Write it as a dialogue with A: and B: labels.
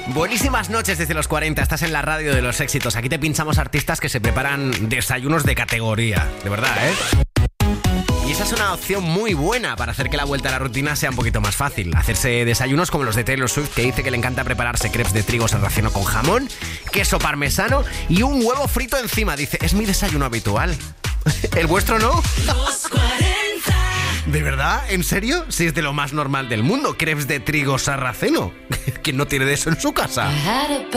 A: Buenísimas noches desde los 40, estás en la radio de los éxitos. Aquí te pinchamos artistas que se preparan desayunos de categoría, de verdad, ¿eh? Y esa es una opción muy buena para hacer que la vuelta a la rutina sea un poquito más fácil. Hacerse desayunos como los de Taylor Swift, que dice que le encanta prepararse crepes de trigo sarraceno con jamón, queso parmesano y un huevo frito encima. Dice, es mi desayuno habitual. ¿El vuestro no?
B: Los 40.
A: ¿De verdad? ¿En serio? Si es de lo más normal del mundo, crepes de trigo sarraceno. ¿Quién no tiene de eso en su casa?